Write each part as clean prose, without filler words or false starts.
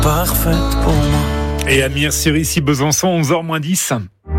parfaite pour moi. Et Amir sur Ici Besançon, 11h-10.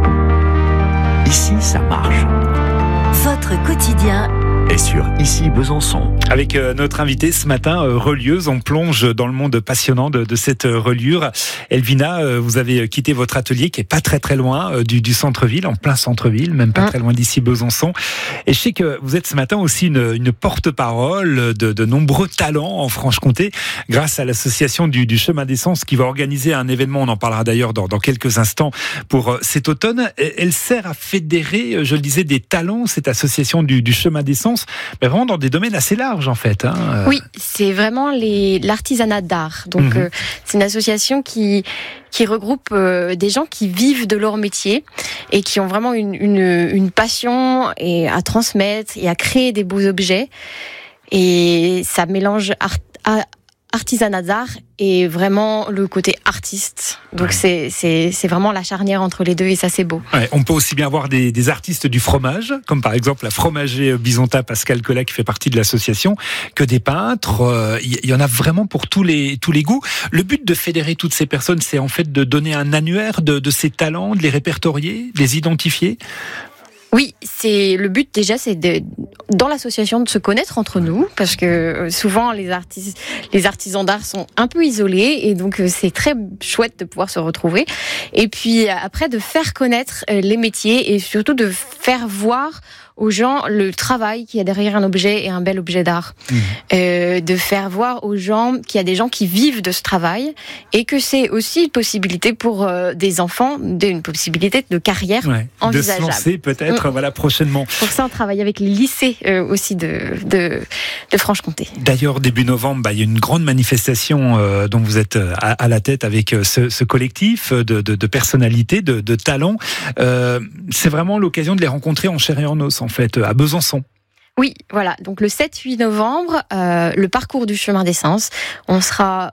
Ici, ça marche. Votre quotidien Et sur Ici Besançon. Avec notre invitée ce matin, relieuse, on plonge dans le monde passionnant de cette reliure. Elvina, vous avez quitté votre atelier qui est pas très très loin du centre-ville, en plein centre-ville, même pas très loin d'ici Besançon. Et je sais que vous êtes ce matin aussi une porte-parole de nombreux talents en Franche-Comté, grâce à l'association du Chemin des Sens qui va organiser un événement, on en parlera d'ailleurs dans quelques instants, pour cet automne. Elle sert à fédérer, je le disais, des talents, cette association du Chemin des Sens, mais vraiment dans des domaines assez larges en fait. Oui, c'est vraiment l'artisanat d'art. Donc c'est une association qui regroupe des gens qui vivent de leur métier et qui ont vraiment une passion à transmettre et à créer des beaux objets. Et ça mélange artisanat d'art et vraiment le côté artiste. Donc c'est vraiment la charnière entre les deux et ça c'est beau. Ouais, on peut aussi bien voir des artistes du fromage, comme par exemple la fromager Bisonta Pascal Collat qui fait partie de l'association, que des peintres. Il y en a vraiment pour tous les goûts. Le but de fédérer toutes ces personnes, c'est en fait de donner un annuaire de ces talents, de les répertorier, de les identifier. Oui, c'est le but déjà, c'est dans l'association de se connaître entre nous, parce que souvent les artisans d'art sont un peu isolés et donc c'est très chouette de pouvoir se retrouver. Et puis après de faire connaître les métiers et surtout de faire voir aux gens le travail qu'il y a derrière un objet et un bel objet d'art. De faire voir aux gens qu'il y a des gens qui vivent de ce travail et que c'est aussi une possibilité pour des enfants, une possibilité de carrière envisageable. De se lancer peut-être prochainement. Pour ça, on travaille avec les lycées aussi de Franche-Comté. D'ailleurs, début novembre, il y a une grande manifestation dont vous êtes à la tête avec ce collectif de personnalités, de talents. C'est vraiment l'occasion de les rencontrer en chair et en os, en fait, à Besançon. Oui, voilà. Donc le 7-8 novembre, le parcours du Chemin des Sens, on sera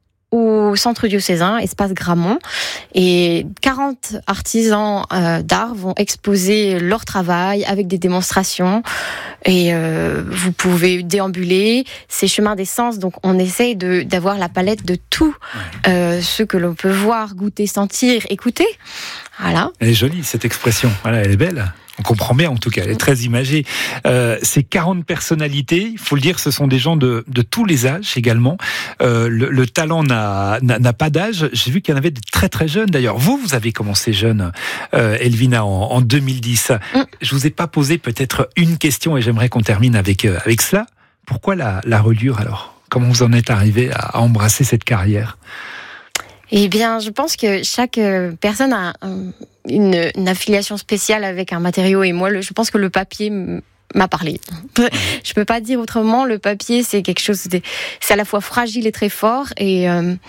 au centre diocésain, espace Gramont, et 40 artisans d'art vont exposer leur travail avec des démonstrations, et vous pouvez déambuler. C'est Chemin des Sens, donc on essaye d'avoir la palette de tout ce que l'on peut voir, goûter, sentir, écouter. Voilà. Elle est jolie cette expression, elle est belle. On comprend bien en tout cas, elle est très imagée. Ces 40 personnalités, il faut le dire, ce sont des gens de tous les âges également. Le talent n'a pas d'âge. J'ai vu qu'il y en avait de très très jeunes d'ailleurs. Vous avez commencé jeune, Elvina, en 2010. Je vous ai pas posé peut-être une question et j'aimerais qu'on termine avec cela. Pourquoi la reliure alors ? Comment vous en êtes arrivé à embrasser cette carrière ? Eh bien, je pense que chaque personne a une affiliation spéciale avec un matériau. Et moi, je pense que le papier m'a parlé. Je peux pas dire autrement. Le papier, c'est quelque chose c'est à la fois fragile et très fort. Et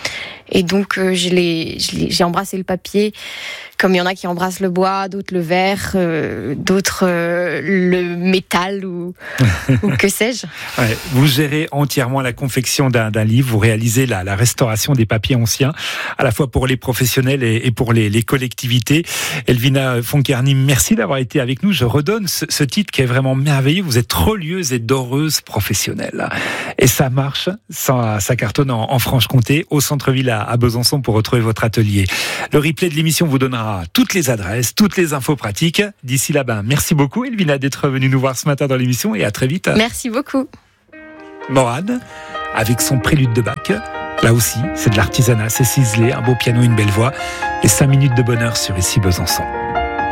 donc, j'ai embrassé le papier. Comme il y en a qui embrassent le bois, d'autres le verre, d'autres le métal ou que sais-je. Vous gérez entièrement la confection d'un livre, vous réalisez la restauration des papiers anciens, à la fois pour les professionnels et pour les collectivités. Elvina Foncarny, merci d'avoir été avec nous. Je redonne ce titre qui est vraiment merveilleux. Vous êtes relieuse et doreuse professionnelle. Et ça marche, ça cartonne en Franche-Comté, au centre-ville à Besançon pour retrouver votre atelier. Le replay de l'émission vous donnera toutes les adresses, toutes les infos pratiques. D'ici là, merci beaucoup Elvina d'être venue nous voir ce matin dans l'émission et à très vite. Merci beaucoup. Morane, avec son prélude de Bach. Là aussi, c'est de l'artisanat, c'est ciselé, un beau piano, une belle voix. Et 5 minutes de bonheur sur Ici Besançon.